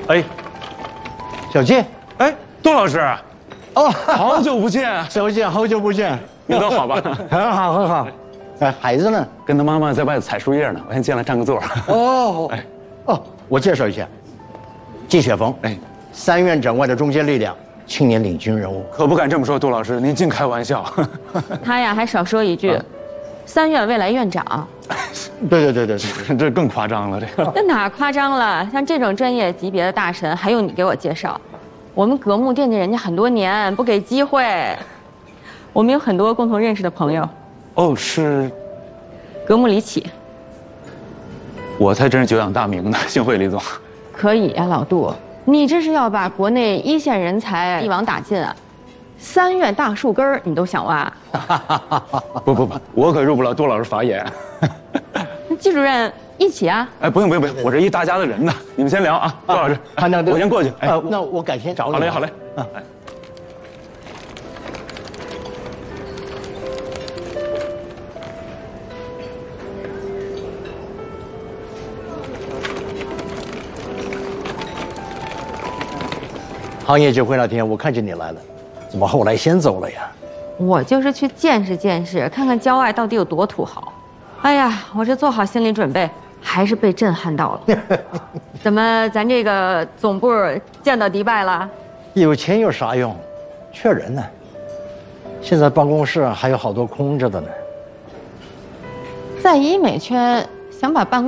哎， 小静， 哎，杜老师， 哦， 好久不见， 小静，好久不见， 你都好吧？ 很好，很好。哎，孩子呢？ 跟他妈妈在外头采树叶呢，我先进来占个座。 哦， 哎， 哦，我介绍一下，季雪峰， 哎 3院整外的中坚力量，青年领军人物。 可不敢这么说，杜老师，您净开玩笑。 他呀，还少说一句，3院未来院长。 对， 这更夸张了，这个。 那哪夸张了？像这种专业级别的大神，还用你给我介绍？我们葛木惦记人家很多年，不给机会。我们有很多共同认识的朋友。 哦，是， 葛木李启。 我才真是久仰大名呢，幸会李总。 可以呀，老杜，你这是要把国内1线人才一网打尽啊！3院大树根儿你都想挖？ 不，我可入不了杜老师法眼。 那季主任一起啊？ 哎，不用，我这一大家子人呢，你们先聊啊，杜老师， 那我先过去。哎， 那我改天找你。 好嘞。哎。 行业聚会那天，我看见你来了，怎么后来先走了呀？ 我就是去见识见识，看看郊外到底有多土豪。哎呀，我这做好心理准备，还是被震撼到了。怎么咱这个总部见到迪拜了？ 有钱有啥用？缺人呢。现在办公室还有好多空着的呢。 在医美圈想把办公